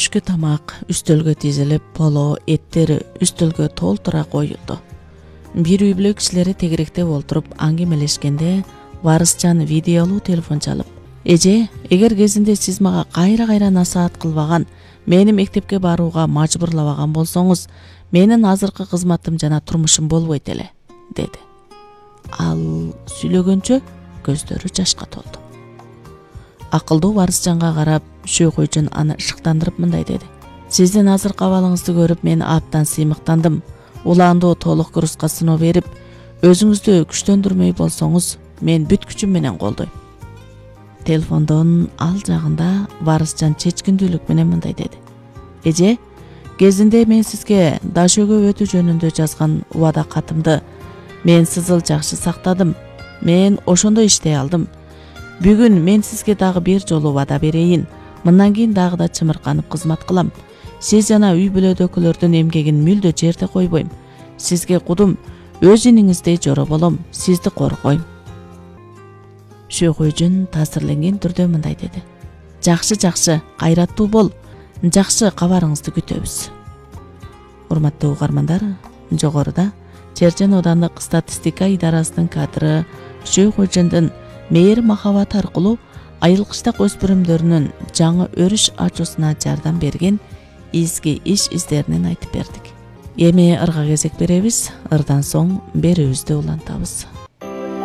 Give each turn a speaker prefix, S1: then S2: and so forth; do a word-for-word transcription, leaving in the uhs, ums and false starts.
S1: Түшкү тамак үстөлгө тизилип, поло, эттери үстөлгө толтура коюлду. Бир үй бүлө кишилери тегеректеп олтуруп аңгемелешкенде Варысжан видеолуу телефон чалып: "Эже, эгер кезинде сиз мага кайра-кайра насаат кылбаган, мени мектепке барууга мажбурлабаган болсоңуз, менин азыркы кызматым жана турмушум болбойт эле", деди. Ал сүйлөгөнчө көздөрү жашка толду. Акылдуу Варысжанга карап, Шөйкөйжөн аны ышыктандырып мындай деди: "Сиздин азыркы абалыңызды көрүп мен абдан сыймыктандым. Улаандуу толук курска сыноо берип, өзүңүздү күчтөндүрмөй болсоңуз, мен бүт күчүм менен колдойм". Телефондон ал жагында Варысжан чечкиндүүлүк менен мындай деди: "Эже, кезинде мен сизге Дашөөгө өтүү жөнүндө жазган убада катымды мен сызыл жакшы сактадым. Мен ошондо иштей алдым. Бүгүн мен сизге дагы бир жолу убада берейин. Мындан кийин дагы да чымырканып кызмат кылам. Сиз жана үй бүлөдөгүлөрдүн эмгегин мүлдө жерде койбойм. Сизге кудум, өз иниңиздей жоро болом, сизди коргойм". Шөйкөйжөн таасирленген түрдө мындай деди: "Жакшы, жакшы, кайраттуу бол. Жакшы кабарыңызды күтөбүз". Урматтуу угармандар, жогоруда Чержен аудандык статистика идарасынын кадры Шөйкөйжөндүн мейир махабат аркылуу айылкыштак өспүрүмдөрүнүн жаңы өрүш ачуусуна жардам берген изги иш издеринен айтып бердик. Эми ырга кезек беребиз, ырдан соң берүүбүздү улантабыз.